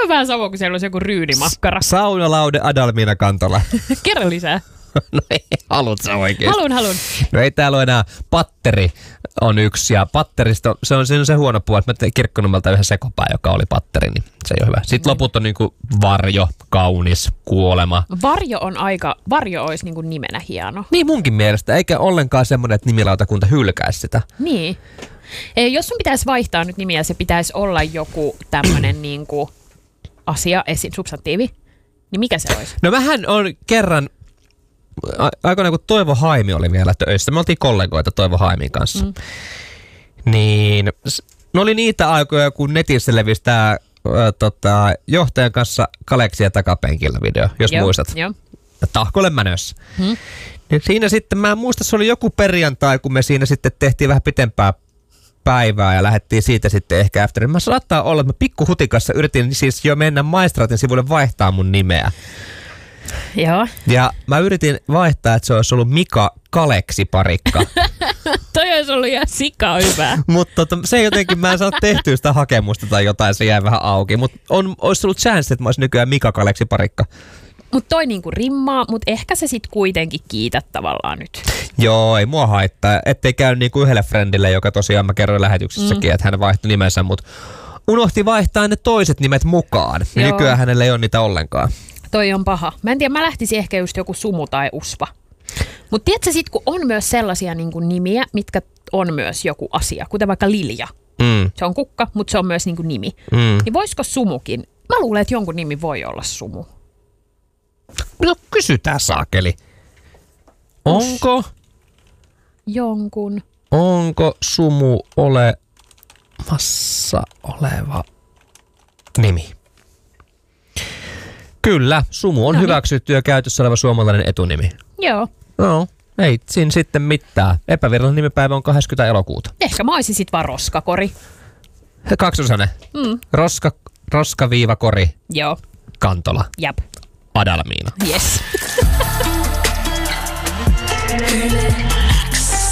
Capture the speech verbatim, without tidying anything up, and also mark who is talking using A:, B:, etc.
A: on vähän sama kuin siellä olisi joku ryynimakkara.
B: Saunalaude Adalmiina Kantola.
A: Kerro lisää.
B: No ei, haluut sä oikeesti?
A: Halun, halun.
B: No ei täällä ole enää. Patteri on yksi ja patterista, se on, se on se huono puoli, että mä tein Kirkkonummelta yhden sekopää, joka oli patteri, niin se ei ole hyvä. Sitten loput on niinku varjo, kaunis, kuolema.
A: Varjo on aika, varjo olisi niinku nimenä hieno.
B: Niin munkin mielestä, eikä ollenkaan semmoinen, että nimilautakunta hylkäisi sitä.
A: Niin. Ei, jos sun pitäisi vaihtaa nyt nimiä, se pitäisi olla joku tämmönen niinku asia, esi- substantiivi, niin mikä se olisi?
B: No mähän on kerran, a- aikoinaan kun Toivo Haimi oli vielä töissä, me oltiin kollegoita Toivo Haimin kanssa, mm. niin ne oli niitä aikoja, kun netissä levisi tää ö, tota, johtajan kanssa Kaleksia takapenkillä video, jos
A: Joo,
B: muistat.
A: jo.
B: Tahkolle mänössä.
A: Hmm.
B: Niin siinä sitten, mä en muista, se oli joku perjantai, kun me siinä sitten tehtiin vähän pitempää päivää ja lähdettiin siitä sitten ehkä afterin. Mä saattaa olla, että mä pikkuhutikassa yritin siis jo mennä maistraatin sivuille vaihtaa mun nimeä.
A: Joo.
B: Ja mä yritin vaihtaa, että se olisi ollut Mika Kaleksi-parikka.
A: Toi olisi ollut ihan sika hyvä.
B: Mutta tota, se jotenkin, mä en saa tehtyä sitä hakemusta tai jotain, se jäi vähän auki. Mutta olisi ollut chance, että mä olisin nykyään Mika Kaleksi-parikka.
A: Mut toi niinku rimmaa, mut ehkä se sit kuitenkin kiität tavallaan nyt.
B: Joo, ei mua haittaa. Ettei käy niinku yhdelle friendille, joka tosiaan mä kerroin lähetyksessäkin, mm. että hän vaihtoi nimensä, mutta unohti vaihtaa ne toiset nimet mukaan. Ja nykyään hänellä ei ole niitä ollenkaan.
A: Toi on paha. Mä en tiedä, mä lähtisin ehkä just joku Sumu tai Usva. Mut tiedätkö sit, kun on myös sellaisia niinku nimiä, mitkä on myös joku asia, kuten vaikka Lilja.
B: Mm.
A: Se on kukka, mutta se on myös niinku nimi.
B: Mm.
A: Niin voisiko Sumukin? Mä luulen, että jonkun nimi voi olla Sumu.
B: No kysytään saakeli. Onko,
A: Jonkun.
B: onko Sumu olemassa oleva nimi? Kyllä, Sumu on
A: Noniin.
B: hyväksytty ja käytössä oleva suomalainen etunimi.
A: Joo.
B: No, ei siinä sitten mitään. Epävirallinen nimipäivä on kahdeskymmenes elokuuta.
A: Ehkä mä oisin sit vaan roskakori.
B: Kaksosainen.
A: Mm.
B: Roska, roska-kori,
A: Joo.
B: Kantola,
A: Jap.
B: Adalmiina.
A: Yes.